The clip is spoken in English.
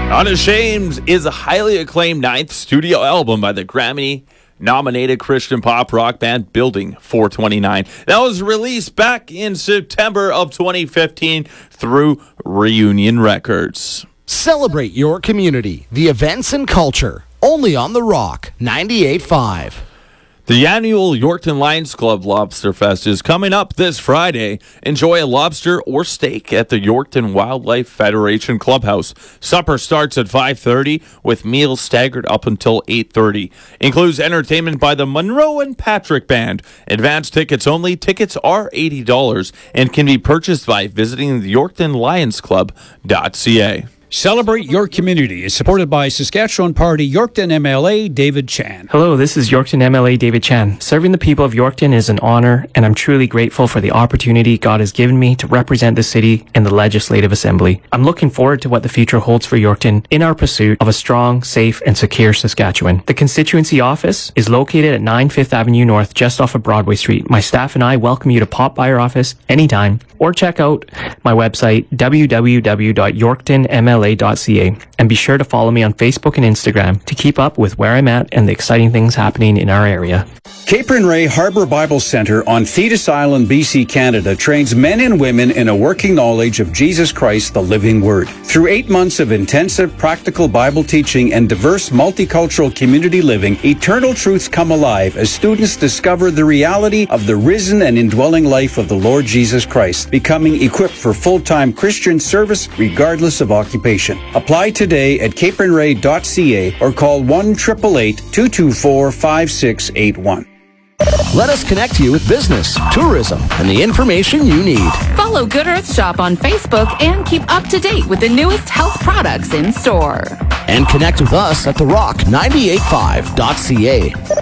Unashamed is a highly acclaimed ninth studio album by the Grammy-nominated Christian pop rock band Building 429. That was released back in September of 2015 through Reunion Records. Celebrate your community, the events and culture, only on The Rock 98.5. The annual Yorkton Lions Club Lobster Fest is coming up this Friday. Enjoy a lobster or steak at the Yorkton Wildlife Federation Clubhouse. Supper starts at 5:30 with meals staggered up until 8:30. Includes entertainment by the Monroe and Patrick Band. Advance tickets only. Tickets are $80 and can be purchased by visiting the YorktonLionsClub.ca. Celebrate your community is supported by Saskatchewan Party Yorkton MLA David Chan. Hello, this is Yorkton MLA David Chan. Serving the people of Yorkton is an honor, and I'm truly grateful for the opportunity God has given me to represent the city in the Legislative Assembly. I'm looking forward to what the future holds for Yorkton in our pursuit of a strong, safe, and secure Saskatchewan. The constituency office is located at 9 5th Avenue North, just off of Broadway Street. My staff and I welcome you to pop by our office anytime, or check out my website, www.yorktonmla.ca, and be sure to follow me on Facebook and Instagram to keep up with where I'm at and the exciting things happening in our area. Cape and Ray Harbor Bible Center on Thetis Island, BC, Canada trains men and women in a working knowledge of Jesus Christ, the living Word. Through 8 months of intensive practical Bible teaching and diverse multicultural community living, eternal truths come alive as students discover the reality of the risen and indwelling life of the Lord Jesus Christ, becoming equipped for full-time Christian service regardless of occupation. Apply today at capeandray.ca or call 1-888-224-5681. Let us connect you with business, tourism, and the information you need. Follow Good Earth Shop on Facebook and keep up to date with the newest health products in store. And connect with us at TheRock985.ca.